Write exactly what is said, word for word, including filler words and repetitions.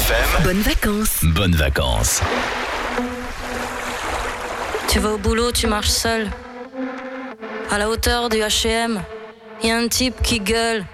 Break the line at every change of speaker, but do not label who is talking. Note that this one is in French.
F M.
Bonnes vacances.
Bonnes vacances.
Tu vas au boulot, tu marches seul. À la hauteur du H et M, y a un type qui gueule.